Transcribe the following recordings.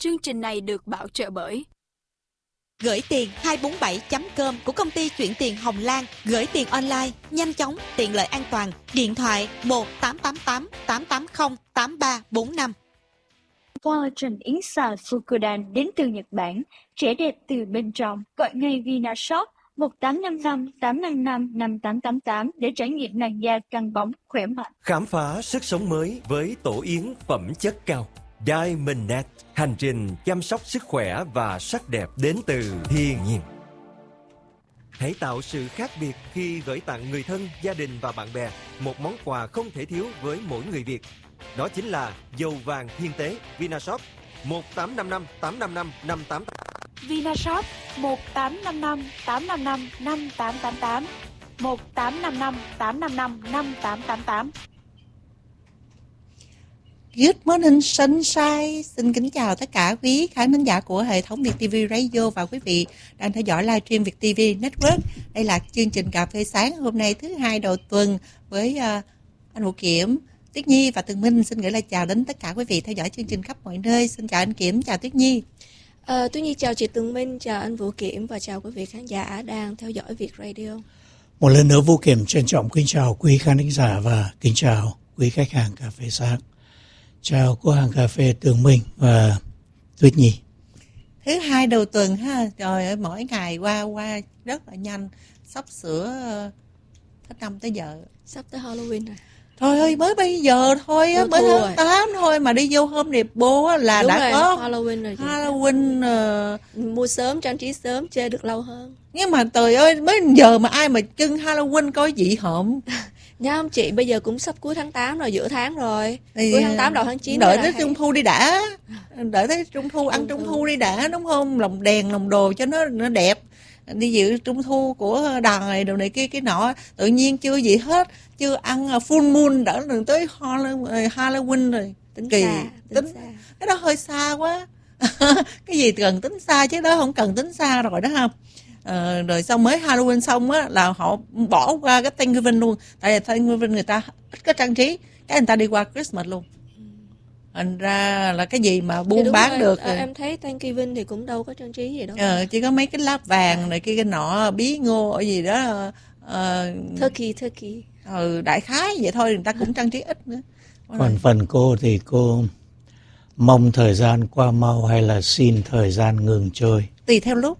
Chương trình này được bảo trợ bởi Gửi tiền 247.com của công ty chuyển tiền Hồng Lan. Gửi tiền online, nhanh chóng, tiện lợi an toàn. Điện thoại 1-888-880-8345. Collagen Inside Fukudan đến từ Nhật Bản. Trẻ đẹp từ bên trong. Gọi ngay Vinashop 1855-855-5888 để trải nghiệm làn da căng bóng, khỏe mạnh. Khám phá sức sống mới với tổ yến phẩm chất cao. Diamond Net, hành trình chăm sóc sức khỏe và sắc đẹp đến từ thiên nhiên. Hãy tạo sự khác biệt khi gửi tặng người thân, gia đình và bạn bè một món quà không thể thiếu với mỗi người Việt. Đó chính là dầu vàng thiên tế Vinashop 1855-855-588. Vinashop 1855-855-5888 1855-855-5888. Good morning sunshine. Xin kính chào tất cả quý khán thính giả của hệ thống Việt TV Radio và quý vị đang theo dõi livestream Việt TV Network. Đây là chương trình cà phê sáng hôm nay thứ hai đầu tuần với anh Vũ Kiểm, Tuyết Nhi và Tường Minh. Xin gửi lời chào đến tất cả quý vị theo dõi chương trình khắp mọi nơi. Xin chào anh Kiểm, chào Tuyết Nhi. Tuyết Nhi chào chị Tường Minh, chào anh Vũ Kiểm và chào quý vị khán giả đang theo dõi Việt Radio. Một lần nữa Vũ Kiểm trân trọng kính chào quý khán thính giả và kính chào quý khách hàng cà phê sáng. Chào cô hàng cà phê Tường Minh và Tuyết Nhi. Thứ hai đầu tuần ha, trời ơi mỗi ngày qua rất là nhanh, sắp sửa hết năm tới giờ. Sắp tới Halloween rồi. Trời ơi mới bây giờ thôi á, mới tháng 8 thôi mà đi vô hôm đẹp bô á là đúng đã rồi, có Halloween rồi. Halloween mua sớm, trang trí sớm, chơi được lâu hơn. Nhưng mà trời ơi mới giờ mà ai mà trưng Halloween coi dị hợm. Nha không chị, bây giờ cũng sắp cuối tháng 8 rồi, giữa tháng rồi. Thì cuối tháng 8 đầu tháng 9 đợi tới Trung thu đi đã. Đợi tới Trung thu ăn Trung thu đi đã đúng không? Lồng đèn, lồng đồ cho nó đẹp. Đi dự Trung thu của đài đồ này kia cái nọ, tự nhiên chưa gì hết, chưa ăn full moon đã đừng tới Halloween rồi. Tính kỳ xa, tính xa. Cái đó hơi xa quá. Cái gì cần tính xa chứ đó không cần tính xa rồi đó không. Rồi xong mới Halloween xong á là họ bỏ qua cái Thanksgiving luôn, tại vì Thanksgiving người ta ít có trang trí, cái người ta đi qua Christmas luôn. Thành ra là cái gì mà buôn bán rồi. được Em thấy Thanksgiving thì cũng đâu có trang trí gì đâu. Chỉ có mấy cái lá vàng này kia cái nọ, bí ngô ở gì đó, turkey. Đại khái vậy thôi, người ta cũng trang trí ít nữa. Còn phần cô thì cô mong thời gian qua mau hay là xin thời gian ngừng chơi? Tùy theo lúc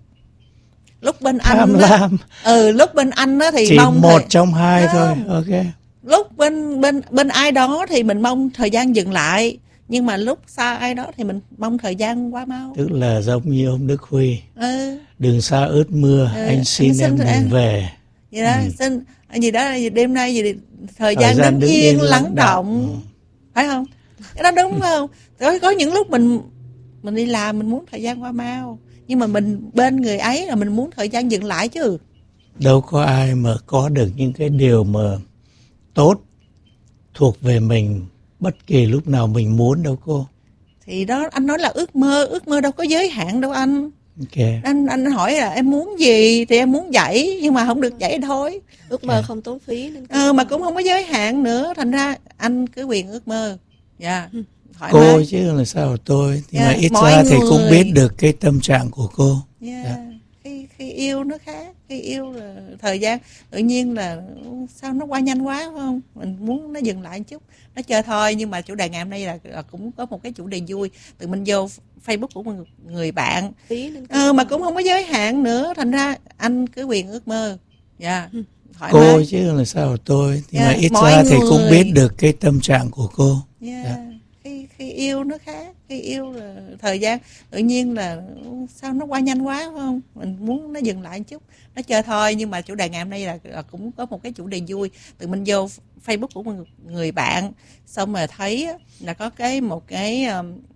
bên anh đó, lúc bên anh đó thì chỉ mong một trong hai thôi. Ok. Lúc bên ai đó thì mình mong thời gian dừng lại, nhưng mà lúc xa ai đó thì mình mong thời gian qua mau. Tức là giống như ông Đức Huy, đừng xa ướt mưa, anh xin em đừng về. Vậy đó, xin gì đó đêm nay gì thời gian đứng yên lắng động. Phải không? Cái đó đúng không? Có những lúc mình đi làm mình muốn thời gian qua mau, nhưng mà mình bên người ấy là mình muốn thời gian dừng lại chứ. Đâu có ai mà có được những cái điều mà tốt thuộc về mình bất kỳ lúc nào mình muốn đâu cô. Thì đó anh nói là ước mơ đâu có giới hạn đâu anh. Okay. Anh hỏi là em muốn gì thì em muốn dạy, nhưng mà không được dạy thôi. Ước mơ không tốn phí nên mà cũng không có giới hạn nữa, thành ra anh cứ quyền ước mơ. Dạ. Cô chứ là sao tôi, nhưng mà ít ra thì cũng biết được cái tâm trạng của cô. Khi yêu nó khác, khi yêu là thời gian tự nhiên là sao nó qua nhanh quá phải không? Mình muốn nó dừng lại một chút, nó chơi thôi. Nhưng mà chủ đề ngày hôm nay là cũng có một cái chủ đề vui. Tự mình vô Facebook của một người bạn, mà cũng không có giới hạn nữa, thành ra anh cứ quyền ước mơ. Dạ. Cô chứ là sao tôi, nhưng mà ít ra thì cũng biết được cái tâm trạng của cô. Khi yêu nó khác, khi yêu là thời gian tự nhiên là sao nó qua nhanh quá phải không? Mình muốn nó dừng lại một chút, nó chơi thôi. Nhưng mà chủ đề ngày hôm nay là cũng có một cái chủ đề vui. Tự mình vô Facebook của một người bạn, xong rồi thấy là có một cái